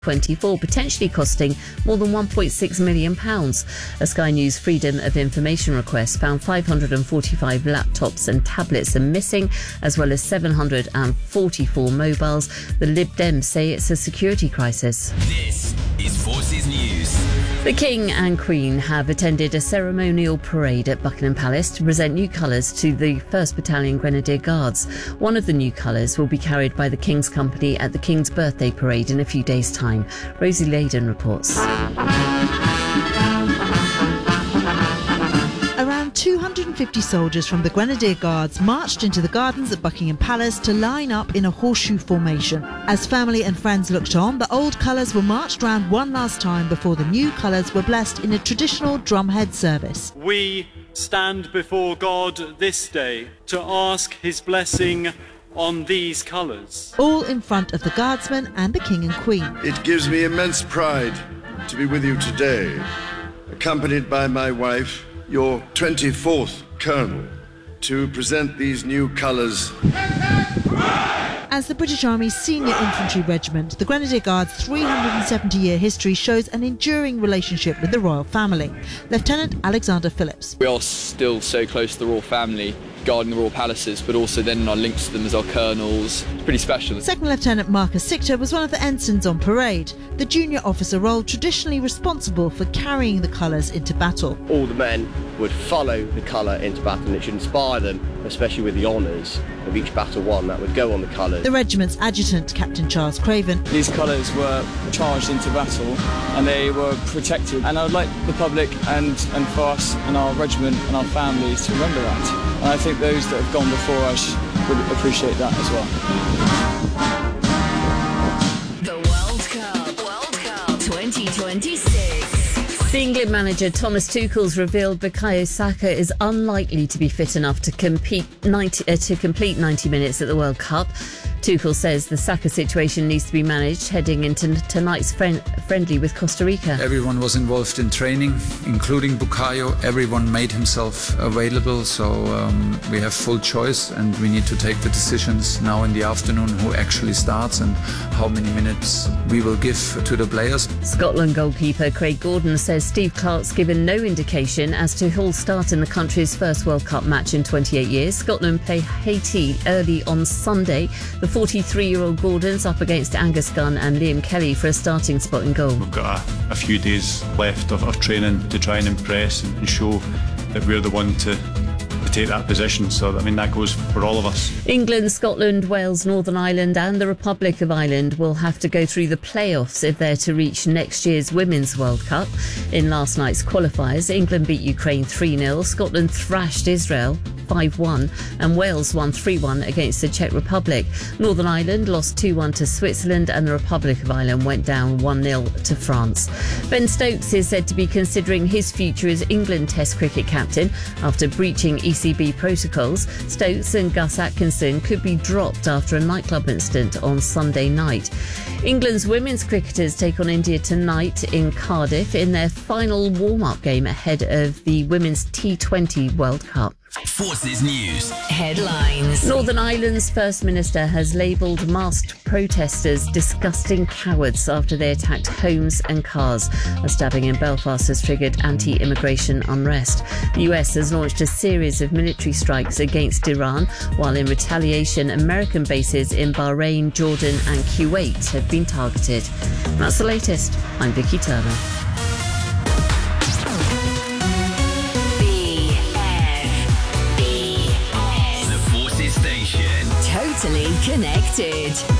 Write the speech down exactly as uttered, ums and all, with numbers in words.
twenty-four, potentially costing more than one point six million pounds. A Sky News Freedom of Information request found five hundred forty-five laptops and tablets are missing, as well as seven hundred forty-four mobiles. The Lib Dems say it's a security crisis. This is Forces News. The King and Queen have attended a ceremonial parade at Buckingham Palace to present new colours to the first Battalion Grenadier Guards. One of the new colours will be carried by the King's Company at the King's Birthday Parade in a few days' time. Rosie Layden reports. Around two hundred fifty soldiers from the Grenadier Guards marched into the gardens at Buckingham Palace to line up in a horseshoe formation. As family and friends looked on, the old colours were marched round one last time before the new colours were blessed in a traditional drumhead service. We stand before God this day to ask his blessing on these colours. All in front of the Guardsmen and the King and Queen. It gives me immense pride to be with you today, accompanied by my wife, your twenty-fourth Colonel, to present these new colours. As the British Army's senior infantry regiment, the Grenadier Guard's three hundred seventy year history shows an enduring relationship with the royal family. Lieutenant Alexander Phillips. We are still so close to the royal family, guarding the royal palaces, but also then our links to them as our colonels. It's pretty special. Second Lieutenant Marcus Sichter was one of the ensigns on parade, the junior officer role traditionally responsible for carrying the colours into battle. All the men would follow the colour into battle, and it should inspire them, especially with the honours of each battle won, that would go on the colours. The regiment's adjutant, Captain Charles Craven. These colours were charged into battle and they were protected, and I would like the public and, and for us and our regiment and our families to remember that. And I think those that have gone before us would appreciate that as The well. World Cup, World Cup twenty twenty-six. The England manager Thomas Tuchel's revealed Bukayo Saka is unlikely to be fit enough to compete ninety, uh, to complete ninety minutes at the World Cup. Tuchel says the Saka situation needs to be managed heading into tonight's friend- friendly with Costa Rica. Everyone was involved in training, including Bukayo. Everyone made himself available, so um, we have full choice, and we need to take the decisions now in the afternoon who actually starts and how many minutes we will give to the players. Scotland goalkeeper Craig Gordon says Steve Clarke's given no indication as to who'll start in the country's first World Cup match in twenty-eight years. Scotland play Haiti early on Sunday. The forty-three-year-old Gordon's up against Angus Gunn and Liam Kelly for a starting spot in goal. We've got a, a few days left of, of training to try and impress and, and show that we're the one to, to take that position. So, I mean, that goes for all of us. England, Scotland, Wales, Northern Ireland and the Republic of Ireland will have to go through the playoffs if they're to reach next year's Women's World Cup. In last night's qualifiers, England beat Ukraine three nil, Scotland thrashed Israel five one and Wales won three one against the Czech Republic. Northern Ireland lost two one to Switzerland and the Republic of Ireland went down one nil to France. Ben Stokes is said to be considering his future as England Test cricket captain after breaching E C B protocols. Stokes and Gus Atkinson could be dropped after a nightclub incident on Sunday night. England's women's cricketers take on India tonight in Cardiff in their final warm-up game ahead of the Women's T twenty World Cup. Forces News. Headlines. Northern Ireland's First Minister has labelled masked protesters disgusting cowards after they attacked homes and cars. A stabbing in Belfast has triggered anti-immigration unrest. The U S has launched a series of military strikes against Iran, while in retaliation, American bases in Bahrain, Jordan and Kuwait have been targeted. And that's the latest. I'm Vicky Turner. Totally connected.